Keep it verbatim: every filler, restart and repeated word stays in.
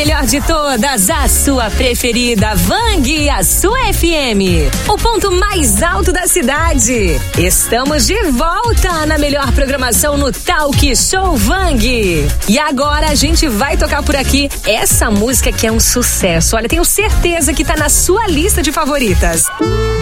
melhor de todas, a sua preferida, Vang, a sua F M. O ponto mais alto da cidade. Estamos de volta na melhor programação no Talk Show Vang. E agora a gente vai tocar por aqui essa música que é um sucesso. Olha, tenho certeza que tá na sua lista de favoritas.